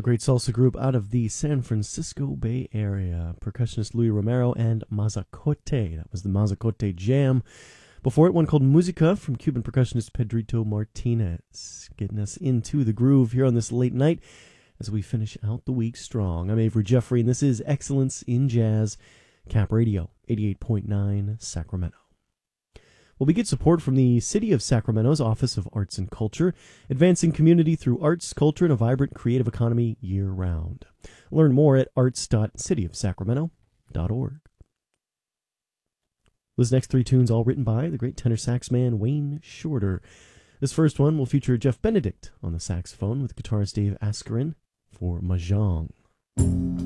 great salsa group out of the San Francisco Bay Area. Percussionist Louis Romero and Mazacote. That was the Mazacote Jam. Before it, one called Musica from Cuban percussionist Pedrito Martinez. Getting us into the groove here on this late night as we finish out the week strong. I'm Avery Jeffrey, and this is Excellence in Jazz, Cap Radio, 88.9 Sacramento. Well, we get support from the City of Sacramento's Office of Arts and Culture, advancing community through arts, culture, and a vibrant creative economy year-round. Learn more at arts.cityofsacramento.org. Those next three tunes all written by the great tenor sax man Wayne Shorter. This first one will feature Jeff Benedict on the saxophone with guitarist Dave Askerin for Mahjong.